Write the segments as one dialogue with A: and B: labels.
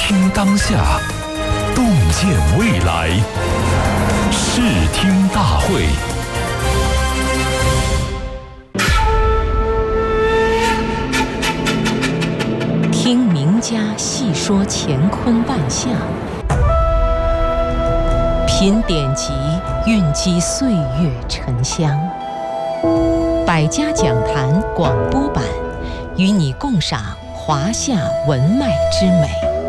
A: 听当下，洞见未来。视听大会。
B: 听名家细说乾坤万象，品典籍蕴积岁月沉香。百家讲坛广播版，与你共赏华夏文脉之美。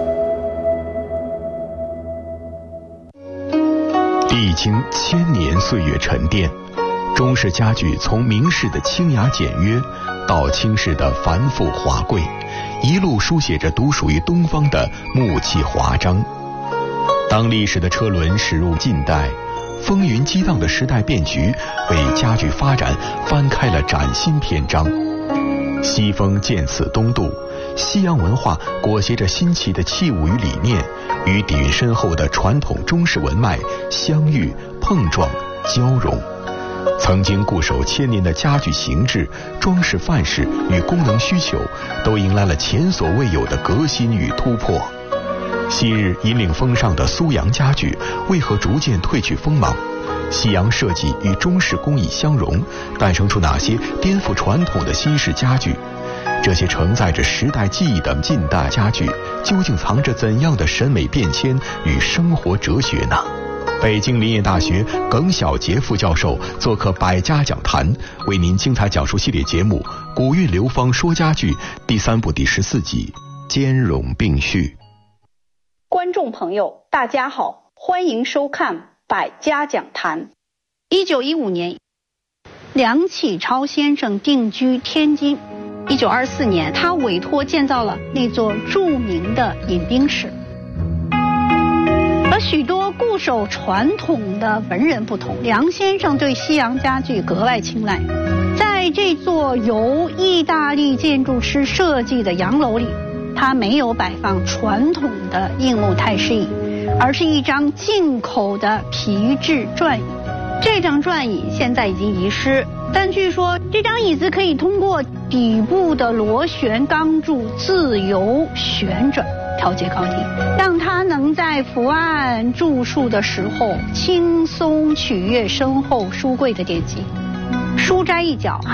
C: 历经千年岁月沉淀，中式家具从明式的清雅简约到清式的繁复华贵，一路书写着独属于东方的木器华章。当历史的车轮驶入近代，风云激荡的时代变局为家具发展翻开了崭新篇章。西风渐次东渡，西洋文化裹挟着新奇的器物与理念，与底蕴深厚的传统中式文脉相遇碰撞交融。曾经固守千年的家具形制、装饰范式与功能需求，都迎来了前所未有的革新与突破。昔日引领风尚的苏洋家具，为何逐渐褪去锋芒？西洋设计与中式工艺相融，诞生出哪些颠覆传统的新式家具？这些承载着时代记忆的近代家具，究竟藏着怎样的审美变迁与生活哲学呢？北京林业大学耿晓杰副教授做客百家讲坛，为您精彩讲述系列节目《古韵流芳说家具》第3部第14集，兼容并蓄。
D: 观众朋友大家好，欢迎收看百家讲坛。1915年，梁启超先生定居天津。1924年，他委托建造了那座著名的饮冰室。和许多固守传统的文人不同，梁先生对西洋家具格外青睐。在这座由意大利建筑师设计的洋楼里，他没有摆放传统的硬木太师椅，而是一张进口的皮质转椅。这张转椅现在已经遗失，但据说这张椅子可以通过底部的螺旋钢柱自由旋转，调节高低，让它能在伏案著述的时候轻松取悦身后书柜的典籍。书斋一角